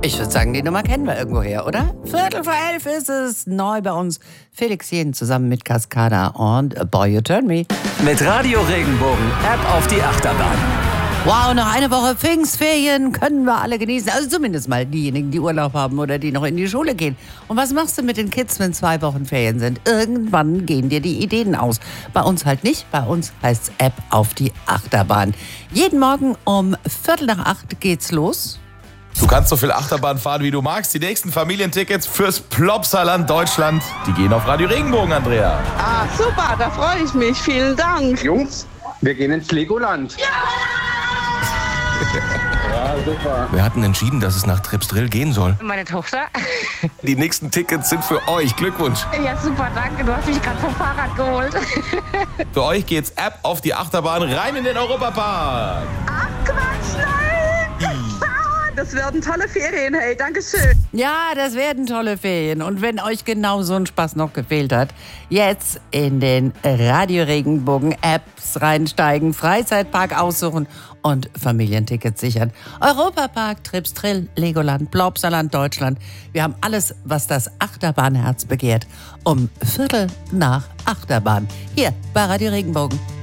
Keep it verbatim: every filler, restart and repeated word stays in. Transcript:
Ich würde sagen, die Nummer kennen wir irgendwoher, oder? Viertel vor elf ist es, neu bei uns. Felix Jähn zusammen mit Cascada und A Boy You Turn Me. Mit Radio Regenbogen, App auf die Achterbahn. Wow, noch eine Woche Pfingstferien können wir alle genießen. Also zumindest mal diejenigen, die Urlaub haben oder die noch in die Schule gehen. Und was machst du mit den Kids, wenn zwei Wochen Ferien sind? Irgendwann gehen dir die Ideen aus. Bei uns halt nicht. Bei uns heißt's App auf die Achterbahn. Jeden Morgen um Viertel nach acht geht's los. Du kannst so viel Achterbahn fahren, wie du magst. Die nächsten Familientickets fürs Plopsaland Deutschland, die gehen auf Radio Regenbogen, Andrea. Ah, super, da freue ich mich. Vielen Dank. Jungs, wir gehen ins Legoland. Ja! Ja, super. Wir hatten entschieden, dass es nach Tripsdrill gehen soll. Meine Tochter. Die nächsten Tickets sind für euch. Glückwunsch. Ja, super, danke. Du hast mich gerade vom Fahrrad geholt. Für euch geht's App auf die Achterbahn rein in den Europapark. Ach, Quatsch, nein! Das werden tolle Ferien, hey, danke schön. Ja, das werden tolle Ferien. Und wenn euch genau so ein Spaß noch gefehlt hat, jetzt in den Radio Regenbogen Apps reinsteigen, Freizeitpark aussuchen und Familientickets sichern. Europapark, Tripsdrill, Legoland, Plopsaland Deutschland. Wir haben alles, was das Achterbahnherz begehrt. Um Viertel nach Achterbahn. Hier bei Radio Regenbogen.